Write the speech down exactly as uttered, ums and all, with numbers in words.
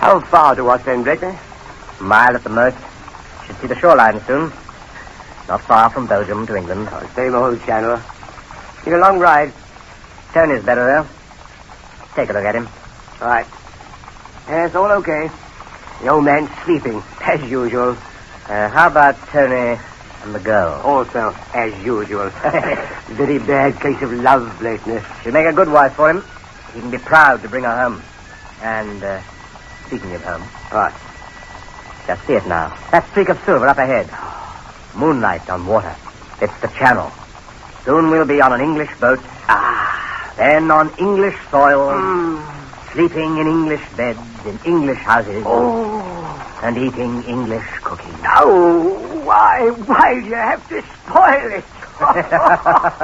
How far to us then, Blakeney? A mile at the most. Should see the shoreline soon. Not far from Belgium to England. Oh, same old channel. Been a long ride. Tony's better, though. Take a look at him. All right. Yes, all okay. The old man's sleeping, as usual. Uh, how about Tony and the girl? Also, as usual. Very bad case of love, Blakeney. She'll make a good wife for him. He can be proud to bring her home. And, uh, speaking of home... What? Just see it now. That streak of silver up ahead. Moonlight on water. It's the channel. Soon we'll be on an English boat. Ah. Then on English soil. Mm. Sleeping in English beds, in English houses. Oh. And eating English cooking. Oh, why, why do you have to spoil it?